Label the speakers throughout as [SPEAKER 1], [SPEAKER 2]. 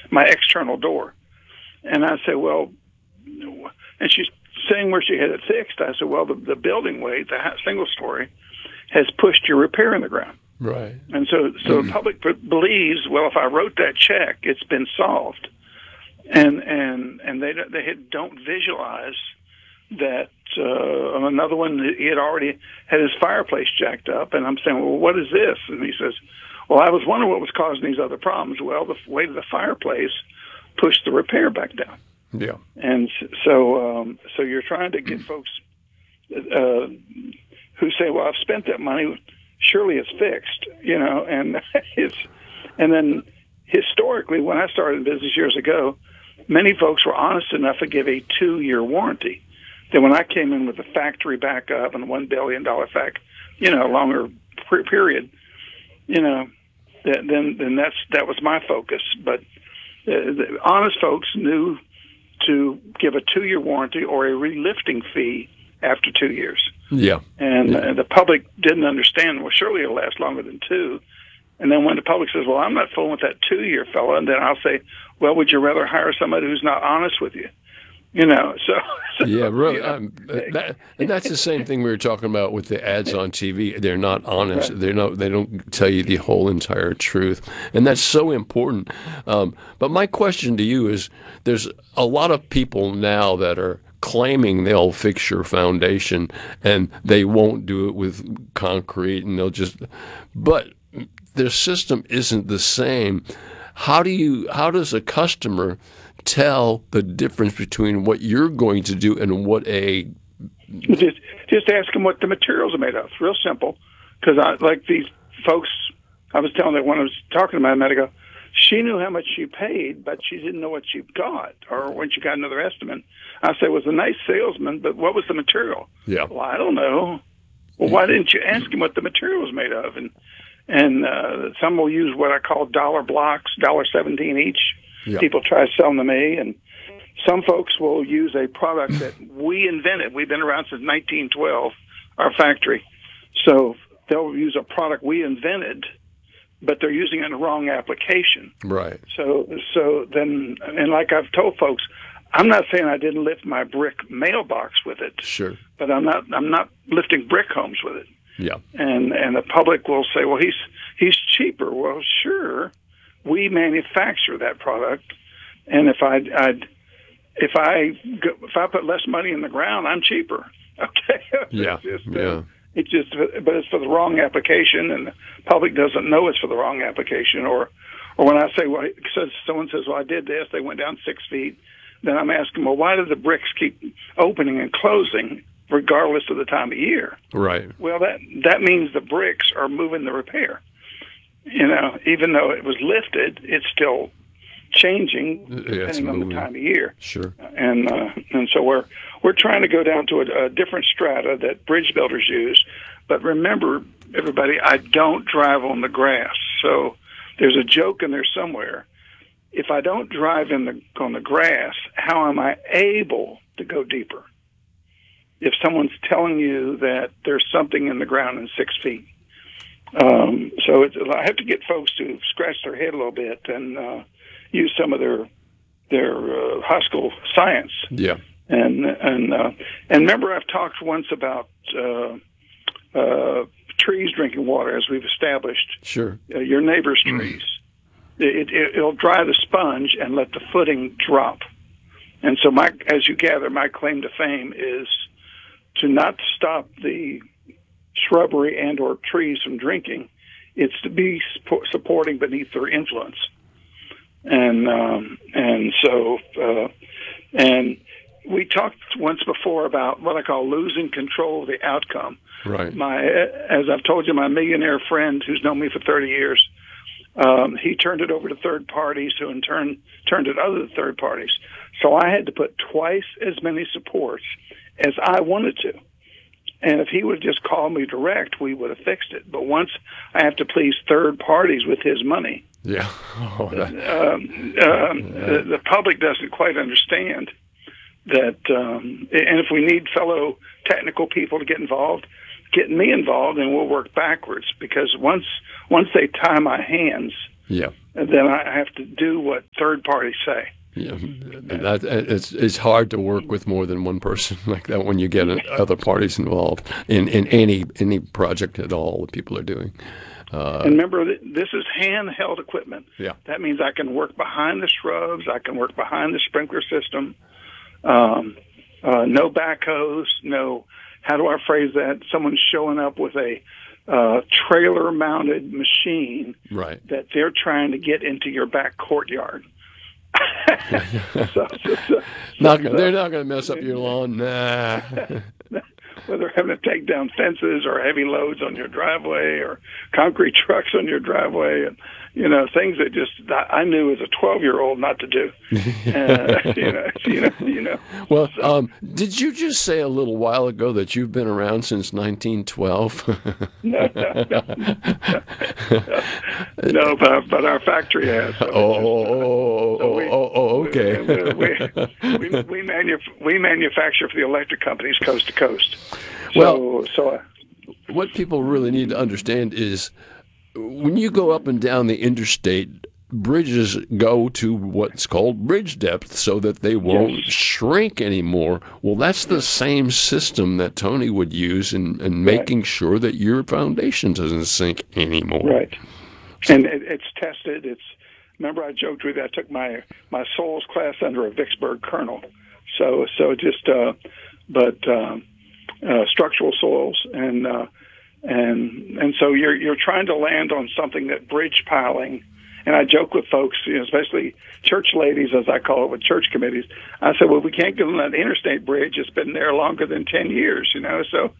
[SPEAKER 1] my external door. And I said, well, and she's saying where she had it fixed. I said, well, the building weight, the single story, has pushed your repair in the ground.
[SPEAKER 2] Right.
[SPEAKER 1] And so the public believes, well, if I wrote that check, it's been solved. And they don't visualize that. Another one, he had already had his fireplace jacked up, and I'm saying, well, what is this? And he says, well, I was wondering what was causing these other problems. Well, the weight of the fireplace pushed the repair back down.
[SPEAKER 2] Yeah.
[SPEAKER 1] And so you're trying to get folks who say, well, I've spent that money, surely it's fixed, and and then historically, when I started in business years ago, many folks were honest enough to give a 2-year warranty. Then when I came in with the factory backup and $1 billion longer period, then that was my focus. But the honest folks knew to give a 2-year warranty or a relifting fee after 2 years.
[SPEAKER 2] Yeah.
[SPEAKER 1] And the public didn't understand, well, surely it'll last longer than 2. And then when the public says, well, I'm not fooling with that 2-year fella, and then I'll say, well, would you rather hire somebody who's not honest with you?
[SPEAKER 2] Yeah, really. And that's the same thing we were talking about with the ads on TV. They're not honest. Right. They don't tell you the whole entire truth, and that's so important. But my question to you is: there's a lot of people now that are claiming they'll fix your foundation, and they won't do it with concrete, and but their system isn't the same. How does a customer tell the difference between what you're going to do and what
[SPEAKER 1] just ask them what the materials are made of. It's real simple. Because like these folks, I was telling them when I was talking to my medical, she knew how much she paid, but she didn't know what she got or when she got another estimate. I said, it was a nice salesman, but what was the material?
[SPEAKER 2] Yeah.
[SPEAKER 1] Well, I don't know. Well, why didn't you ask him what the material was made of? And some will use what I call dollar blocks, $1.17 each. Yeah. People try to sell them to me, and some folks will use a product that we invented. We've been around since 1912, our factory. So they'll use a product we invented, but they're using it in the wrong application.
[SPEAKER 2] Right.
[SPEAKER 1] So then, and like I've told folks, I'm not saying I didn't lift my brick mailbox with it.
[SPEAKER 2] Sure.
[SPEAKER 1] But I'm not lifting brick homes with it.
[SPEAKER 2] Yeah. And
[SPEAKER 1] the public will say, well, he's cheaper. Well, sure. We manufacture that product, and if I put less money in the ground, I'm cheaper. Okay.
[SPEAKER 2] Yeah.
[SPEAKER 1] It's just, but it's for the wrong application, and the public doesn't know it's for the wrong application. Or when I say, well, someone says, well, I did this, they went down 6 feet. Then I'm asking, well, why do the bricks keep opening and closing regardless of the time of year?
[SPEAKER 2] Right.
[SPEAKER 1] Well, that means the bricks are moving the repair. Even though it was lifted, it's still changing depending on the time of year.
[SPEAKER 2] Sure.
[SPEAKER 1] And so we're trying to go down to a different strata that bridge builders use. But remember, everybody, I don't drive on the grass. So there's a joke in there somewhere. If I don't drive on the grass, how am I able to go deeper? If someone's telling you that there's something in the ground in 6 feet. So I have to get folks to scratch their head a little bit and use some of their high school science.
[SPEAKER 2] Yeah.
[SPEAKER 1] And remember, I've talked once about trees drinking water, as we've established.
[SPEAKER 2] Sure.
[SPEAKER 1] Your neighbor's trees. It'll dry the sponge and let the footing drop. And so, as you gather, my claim to fame is to not stop the shrubbery and or trees from drinking. It's to be supporting beneath their influence. And we talked once before about what I call losing control of the outcome.
[SPEAKER 2] Right.
[SPEAKER 1] As I've told you, my millionaire friend who's known me for 30 years, he turned it over to third parties who in turn turned it over to third parties. So I had to put twice as many supports as I wanted to. And if he would just call me direct, we would have fixed it. But once I have to please third parties with his money,
[SPEAKER 2] the
[SPEAKER 1] public doesn't quite understand that. And if we need fellow technical people to get involved, get me involved, and we'll work backwards. Because once they tie my hands,
[SPEAKER 2] Yeah.
[SPEAKER 1] then I have to do what third parties say.
[SPEAKER 2] Yeah, it's hard to work with more than one person like that when you get other parties involved in any project at all that people are doing.
[SPEAKER 1] And remember, this is handheld equipment.
[SPEAKER 2] Yeah.
[SPEAKER 1] That means I can work behind the shrubs. I can work behind the sprinkler system. No backhoes. No, how do I phrase that? Someone's showing up with a trailer-mounted machine
[SPEAKER 2] right.
[SPEAKER 1] that they're trying to get into your back courtyard.
[SPEAKER 2] They're not going to mess up your lawn. Nah.
[SPEAKER 1] Whether having to take down fences or heavy loads on your driveway or concrete trucks on your driveway, and things that just I knew as a 12-year-old not to do.
[SPEAKER 2] Well, did you just say a little while ago that you've been around since 1912?
[SPEAKER 1] No, but our factory has.
[SPEAKER 2] Okay.
[SPEAKER 1] We manufacture for the electric companies coast to coast.
[SPEAKER 2] What people really need to understand is when you go up and down the interstate, bridges go to what's called bridge depth so that they won't shrink anymore. Well, that's the same system that Tony would use in making sure that your foundation doesn't sink anymore.
[SPEAKER 1] Right. And it's tested. Remember I joked with you, I took my soils class under a Vicksburg colonel. So just structural soils and so you're trying to land on something that bridge piling. And I joke with folks, especially church ladies, as I call it, with church committees. I said, well, we can't get on that interstate bridge. It's been there longer than 10 years, So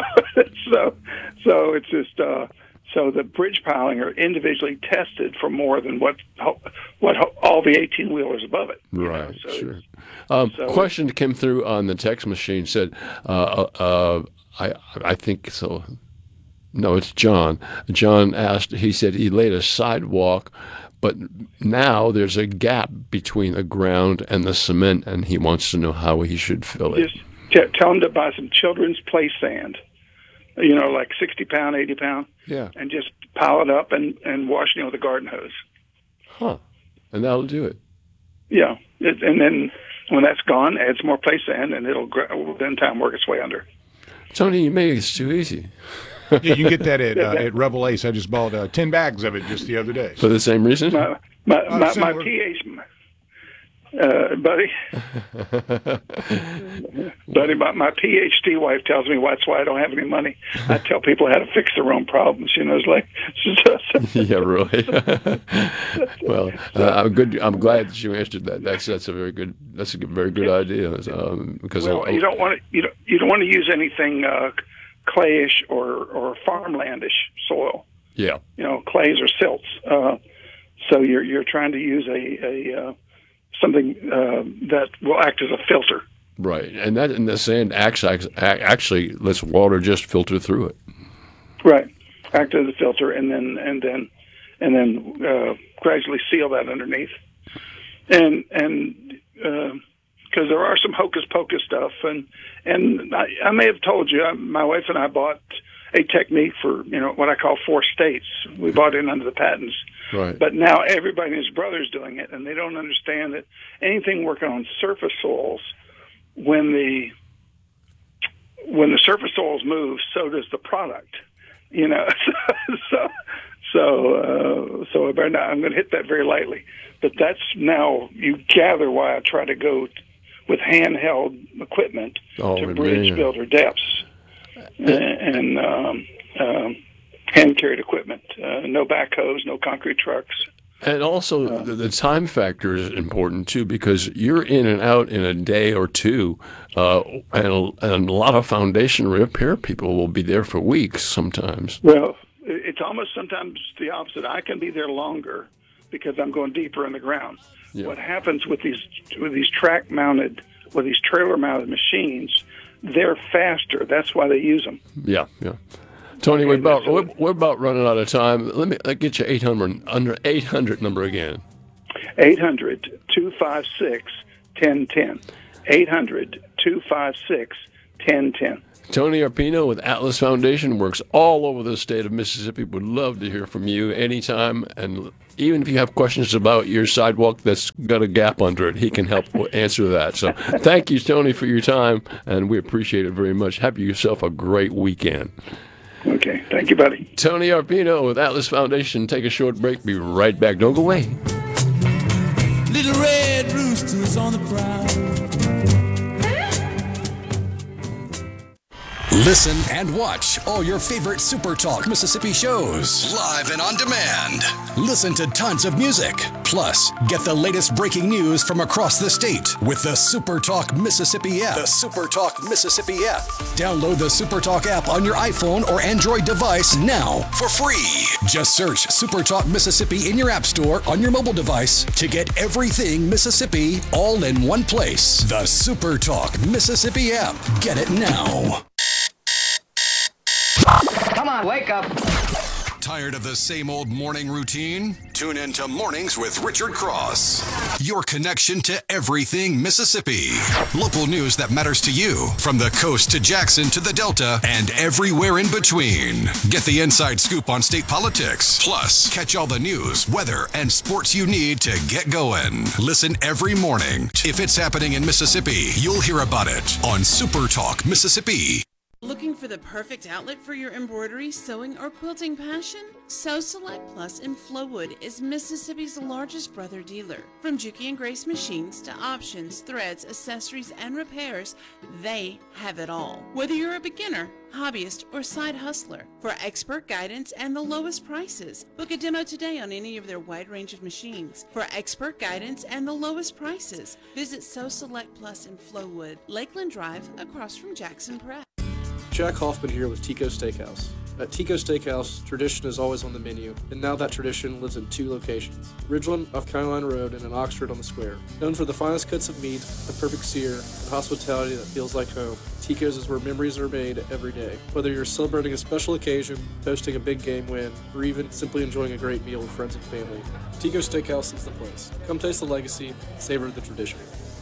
[SPEAKER 1] it's just so the bridge piling are individually tested for more than what all the 18-wheelers above it.
[SPEAKER 2] Right. Sure. Question came through on the text machine. Said, I think so. No, it's John. John asked, he said he laid a sidewalk, but now there's a gap between the ground and the cement, and he wants to know how he should fill it.
[SPEAKER 1] Just tell him to buy some children's play sand, like 60-pound, 80-pound, and just pile it up and wash it with a garden hose.
[SPEAKER 2] Huh. And that'll do it.
[SPEAKER 1] Yeah. And then when that's gone, add some more play sand, and it'll in time work its way under.
[SPEAKER 2] Tony, you made it too easy.
[SPEAKER 3] Yeah, you can get that at Rebel Ace. I just bought 10 bags of it just the other day.
[SPEAKER 2] For the same reason?
[SPEAKER 1] My PhD, buddy, my PhD wife tells me that's why I don't have any money. I tell people how to fix their own problems. It's like,
[SPEAKER 2] yeah, really. Well, I'm good. I'm glad that you answered that. That's a very good. That's a very good idea. Because
[SPEAKER 1] you don't want to use anything clayish or farmlandish soil.
[SPEAKER 2] Yeah.
[SPEAKER 1] Clays or silts. So you're trying to use a something that will act as a filter.
[SPEAKER 2] Right, and the sand actually lets water just filter through it.
[SPEAKER 1] Right, act as a filter, and then gradually seal that underneath. And because there are some hocus pocus stuff, and I may have told you, my wife and I bought a technique for what I call 4 states. We bought it under the patents.
[SPEAKER 2] Right.
[SPEAKER 1] But now everybody and his brother's doing it, and they don't understand that anything working on surface soils, when the surface soils move, so does the product. So I better not, I'm going to hit that very lightly. But that's now you gather why I try to go with handheld equipment to bridge builder depths and hand-carried equipment, no backhoes, no concrete trucks.
[SPEAKER 2] And also the time factor is important, too, because you're in and out in a day or two, and a lot of foundation repair people will be there for weeks sometimes.
[SPEAKER 1] Well, it's almost sometimes the opposite. I can be there longer because I'm going deeper in the ground. Yeah. What happens with these track-mounted, with these trailer-mounted machines, they're faster. That's why they use them.
[SPEAKER 2] Yeah. Tony, we're about running out of time. Let me get you 800 number again.
[SPEAKER 1] 800-256-1010. 800-256-1010.
[SPEAKER 2] Tony Arpino with Atlas Foundation works all over the state of Mississippi. Would love to hear from you anytime, and even if you have questions about your sidewalk that's got a gap under it, he can help answer that. So thank you, Tony, for your time, and we appreciate it very much. Have yourself a great weekend.
[SPEAKER 1] Okay. Thank you, buddy.
[SPEAKER 2] Tony Arpino with Atlas Foundation. Take a short break. Be right back. Don't go away.
[SPEAKER 4] Little red roosters on the prowl.
[SPEAKER 5] Listen and watch all your favorite Super Talk Mississippi shows live and on demand. Listen to tons of music. Plus, get the latest breaking news from across the state with the Super Talk Mississippi app. The Super Talk Mississippi app. Download the Super Talk app on your iPhone or Android device now for free. Just search Super Talk Mississippi in your app store on your mobile device to get everything Mississippi all in one place. The Super Talk Mississippi app. Get it now.
[SPEAKER 6] Come on, wake up.
[SPEAKER 5] Tired of the same old morning routine? Tune in to Mornings with Richard Cross. Your connection to everything Mississippi. Local news that matters to you, from the coast to Jackson to the Delta and everywhere in between. Get the inside scoop on state politics. Plus, catch all the news, weather, and sports you need to get going. Listen every morning. If it's happening in Mississippi, you'll hear about it on Super Talk Mississippi.
[SPEAKER 7] Looking for the perfect outlet for your embroidery, sewing, or quilting passion? Sew Select Plus in Flowood is Mississippi's largest brother dealer. From Juki and Grace machines to options, threads, accessories, and repairs, they have it all. Whether you're a beginner, hobbyist, or side hustler, for expert guidance and the lowest prices, book a demo today on any of their wide range of machines. For expert guidance and the lowest prices, visit Sew Select Plus in Flowood, Lakeland Drive, across from Jackson Press.
[SPEAKER 8] Jack Hoffman here with Tico Steakhouse. At Tico Steakhouse, tradition is always on the menu, and now that tradition lives in 2 locations. Ridgeland off County Line Road and in Oxford on the Square. Known for the finest cuts of meat, the perfect sear, and hospitality that feels like home, Tico's is where memories are made every day. Whether you're celebrating a special occasion, hosting a big game win, or even simply enjoying a great meal with friends and family, Tico Steakhouse is the place. Come taste the legacy, savor the tradition.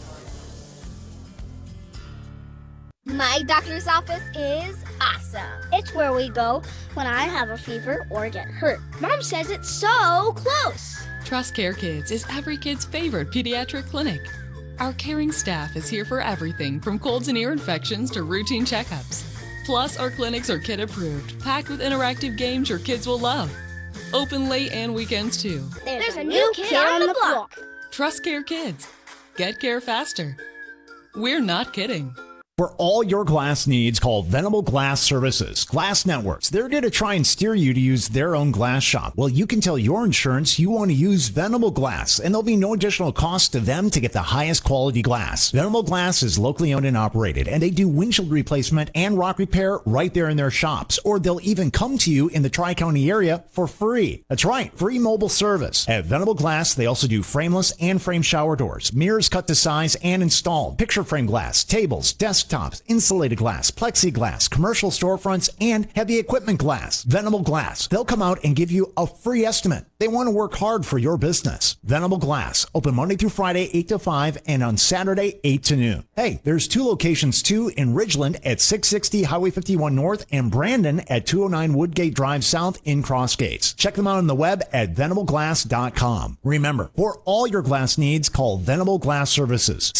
[SPEAKER 9] My doctor's office is awesome. It's where we go when I have a fever or get hurt. Mom says it's so close.
[SPEAKER 10] Trust Care Kids is every kid's favorite pediatric clinic. Our caring staff is here for everything from colds and ear infections to routine checkups. Plus, our clinics are kid approved, packed with interactive games your kids will love. Open late and weekends too.
[SPEAKER 9] There's a new kid on the block.
[SPEAKER 10] Trust Care Kids. Get care faster. We're not kidding.
[SPEAKER 11] For all your glass needs, call Venable Glass Services. Glass Networks. They're going to try and steer you to use their own glass shop. Well, you can tell your insurance you want to use Venable Glass, and there'll be no additional cost to them to get the highest quality glass. Venable Glass is locally owned and operated, and they do windshield replacement and rock repair right there in their shops, or they'll even come to you in the Tri-County area for free. That's right, free mobile service. At Venable Glass, they also do frameless and frame shower doors, mirrors cut to size and installed, picture frame glass, tables, desktops, insulated glass, plexiglass, commercial storefronts, and heavy equipment glass. Venable Glass. They'll come out and give you a free estimate. They want to work hard for your business. Venable Glass. Open Monday through Friday, 8 to 5, and on Saturday, 8 to noon. Hey, there's 2 locations too, in Ridgeland at 660 Highway 51 North and Brandon at 209 Woodgate Drive South in Cross Gates. Check them out on the web at venableglass.com. Remember, for all your glass needs, call Venable Glass Services.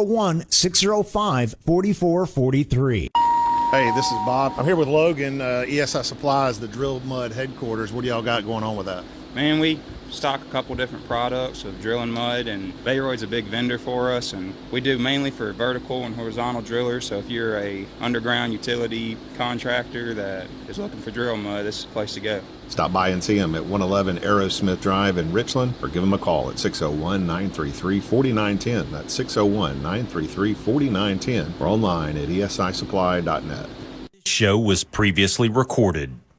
[SPEAKER 11] 601-605-4443.
[SPEAKER 3] Hey, this is Bob. I'm here with Logan, ESI Supplies, the Drilled Mud headquarters. What do y'all got going on with that?
[SPEAKER 12] Man, we stock a couple different products of drilling mud, and Bayroyd's a big vendor for us, and we do mainly for vertical and horizontal drillers. So if you're a underground utility contractor that is looking for drill mud, this is the place to go.
[SPEAKER 13] Stop by and see them at 111 Aerosmith Drive in Richland, or give them a call at 601-933-4910. That's 601-933-4910, or online at esisupply.net.
[SPEAKER 14] This show was previously recorded.